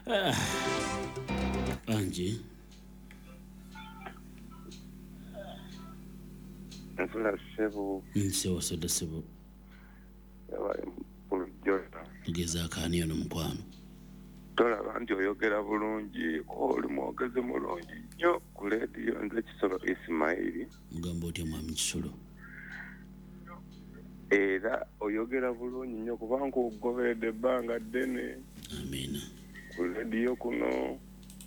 Angie. Nsula Sebo. Nsewo soda Sebo. Tugeza kaani ono mukwano. Tolaba nti oyogera bulungi oli mwogezi mulungi nnyo ku leediyo ng'ekisolo Ismaili. Mugamba otya mwami Kisolo? Era oyogera bulungi nnyo kubanga ogoberedde ebbanga ddene. Amiina. Ku leediyo kuno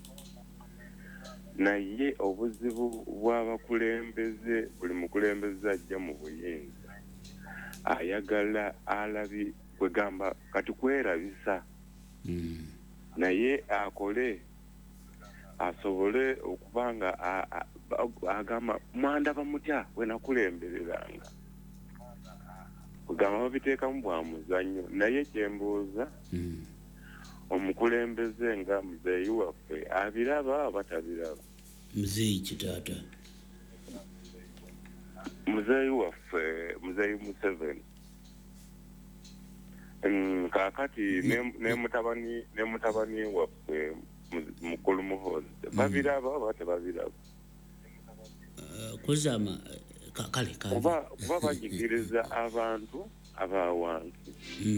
naye obuzibu bw'abakulembeze buli mukulembeze ajja mu buyinza ayagala alabi kwegamba kati kwerabisa naye akole asobole okubanga agamba mwandaba mutya we nakulembereranga kugamba babiteekamu bwa muzannyo naye kyembuuza omukulembeze nga muzeeyi waffe abiraba batabiraba muzeeyi kitata muzeeyi waffe muzeeyi Museveni kakati ne mutabani waffe mukulu Muhoozi babiraba bate babiraba kuzama kale kuba banyigiriza abantu abawansi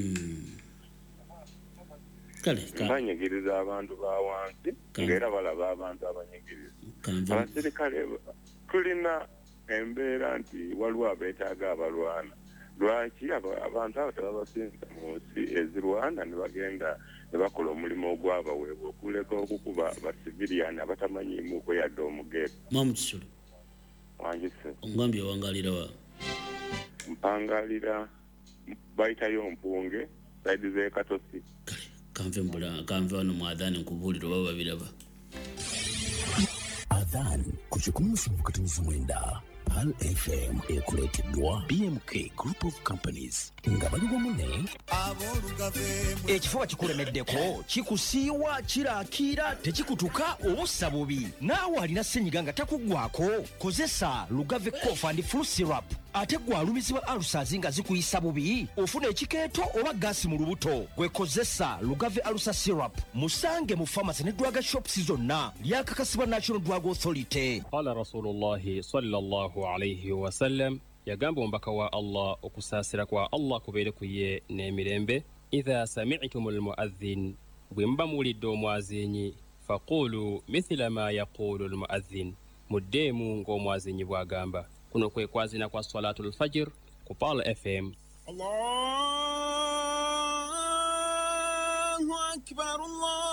kale banyigiriza abantu bawansi ngera balaba abantu abanyigiriza abaserikale tulina embeera nti waliwo abeetaaga abalwana lwaki abantu abo tebabasinza mu nsi ezirwana ne bagenda ne bakola omulimu ogwabaweebwa okuleka okukuba basiviliani abatamanyiimu okweyadde omugeero. Mwamu Kisolo wangise ongambye wangalira wa mpangalira bayitayo mpunge saidi ze Katosi. Kanve wano mu adhani nkubuulira baba babiraba. Adhan ku 17 Pal FM ekuleeteddwa BMK Group of Companies nga bali wamu ne ekifuba kikulemeddeko kikusiiwa kiraakira tekikutuka obussa bubi naawe alina ssenyiga nga takuggwako kozesa Lugave Cough and Flu Syrup ate gwe alumizibwa alusazi nga zikuyisa bubi ofuna ekikeeto oba gaasi mu lubuto gwekozesa Lugave Alusa Syrup musange mu pharmacy ne drug shops zonna lyakakasibwa National Drug Authority. Qala Rasulullahi sallallahu alayhi wa sallam yagamba omubaka wa Allah okusaasira kwa Allah kubeere ku ye n'emirembe idha sami'tumul muadhin bwe muba muwulidde omwazinyi faqulu mithla ma yaqulu al muadhin muddeemu ng'omwazinyi bw'agamba. Kuno kwe kwazina kwa Salatul Fajr ku Pal FM. Allahu Akbar Allah